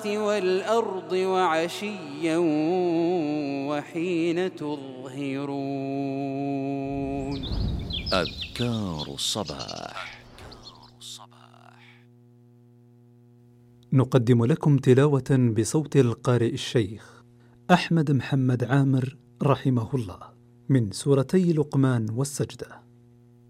والأرض وعشيا وحين تظهرون. أذكار الصباح. نقدم لكم تلاوة بصوت القارئ الشيخ أحمد محمد عامر رحمه الله من سورتي لقمان والسجدة.